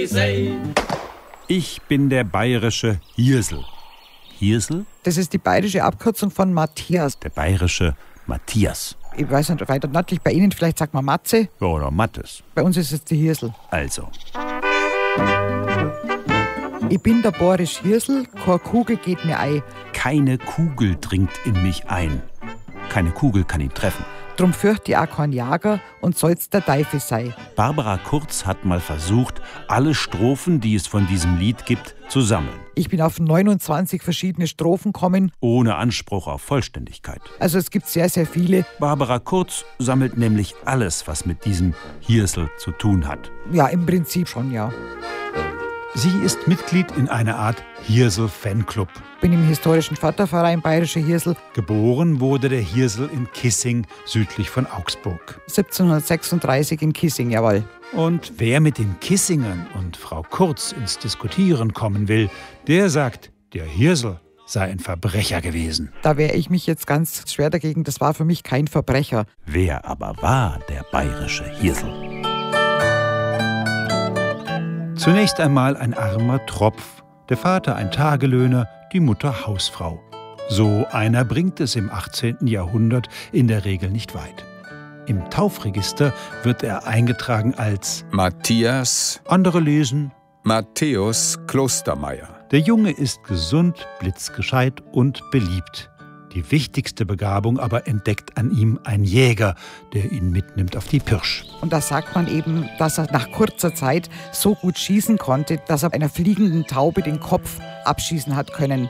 Ich bin der bayerische Hirsel. Hirsel? Das ist die bayerische Abkürzung von Matthias. Der bayerische Matthias. Ich weiß nicht, weiter nördlich bei Ihnen vielleicht sagt man Matze. Ja, oder Mattes. Bei uns ist es die Hirsel. Also. Ich bin der Boris Hirsel, keine Kugel geht mir ein. Keine Kugel dringt in mich ein. Keine Kugel kann ihn treffen. Drum fürcht ich auch kein Jager und soll's der Teufel sei. Barbara Kurz hat mal versucht, alle Strophen, die es von diesem Lied gibt, zu sammeln. Ich bin auf 29 verschiedene Strophen gekommen. Ohne Anspruch auf Vollständigkeit. Also es gibt sehr, sehr viele. Barbara Kurz sammelt nämlich alles, was mit diesem Hirsel zu tun hat. Ja, im Prinzip schon, ja. Sie ist Mitglied in einer Art Hirsel-Fanclub. Bin im historischen Vaterverein Bayerische Hirsel. Geboren wurde der Hirsel in Kissing, südlich von Augsburg. 1736 in Kissing, jawohl. Und wer mit den Kissingern und Frau Kurz ins Diskutieren kommen will, der sagt, der Hirsel sei ein Verbrecher gewesen. Da wehre ich mich jetzt ganz schwer dagegen. Das war für mich kein Verbrecher. Wer aber war der bayerische Hirsel? Zunächst einmal ein armer Tropf, der Vater ein Tagelöhner, die Mutter Hausfrau. So einer bringt es im 18. Jahrhundert in der Regel nicht weit. Im Taufregister wird er eingetragen als Matthias, andere lesen Matthäus Klostermeier. Der Junge ist gesund, blitzgescheit und beliebt. Die wichtigste Begabung aber entdeckt an ihm ein Jäger, der ihn mitnimmt auf die Pirsch. Und da sagt man eben, dass er nach kurzer Zeit so gut schießen konnte, dass er einer fliegenden Taube den Kopf abschießen hat können.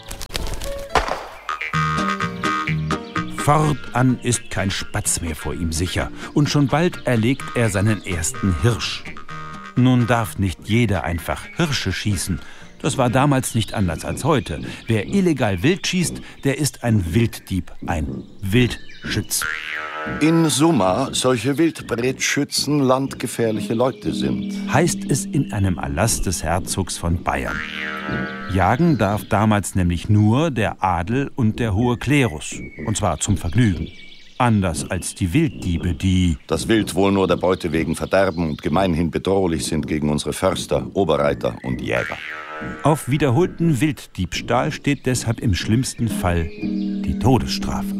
Fortan ist kein Spatz mehr vor ihm sicher. Und schon bald erlegt er seinen ersten Hirsch. Nun darf nicht jeder einfach Hirsche schießen. Das war damals nicht anders als heute. Wer illegal wild schießt, der ist ein Wilddieb, ein Wildschütz. In Summa solche Wildbretschützen landgefährliche Leute sind. Heißt es in einem Erlass des Herzogs von Bayern. Jagen darf damals nämlich nur der Adel und der hohe Klerus. Und zwar zum Vergnügen. Anders als die Wilddiebe, die Das Wild wohl nur der Beute wegen verderben und gemeinhin bedrohlich sind gegen unsere Förster, Oberreiter und Jäger. Auf wiederholten Wilddiebstahl steht deshalb im schlimmsten Fall die Todesstrafe.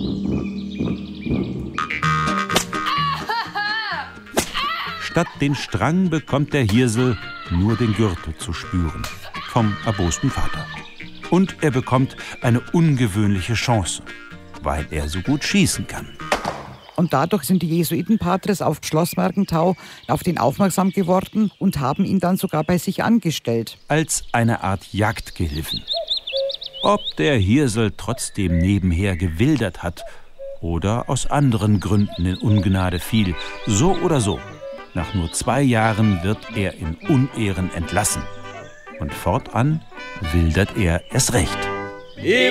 Statt den Strang bekommt der Hirsel nur den Gürtel zu spüren. Vom erbosten Vater. Und er bekommt eine ungewöhnliche Chance, weil er so gut schießen kann. Und dadurch sind die Jesuitenpatres auf Schloss Mergenthau auf den aufmerksam geworden und haben ihn dann sogar bei sich angestellt. Als eine Art Jagdgehilfen. Ob der Hirsel trotzdem nebenher gewildert hat oder aus anderen Gründen in Ungnade fiel, so oder so, nach nur 2 Jahren wird er in Unehren entlassen. Und fortan wildert er erst recht.